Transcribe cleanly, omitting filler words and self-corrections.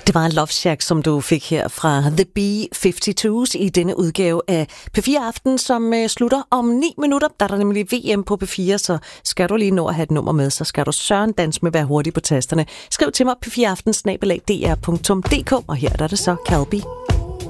Det var Love Shack, som du fik her fra The B-52s i denne udgave af P4 Aften, som slutter om 9 minutter. Der er der nemlig VM på P4, så skal du lige nå at have et nummer med, så skal du søren dans med at være hurtig på tasterne. Skriv til mig p4aften@dr.dk, og her er det så Calby.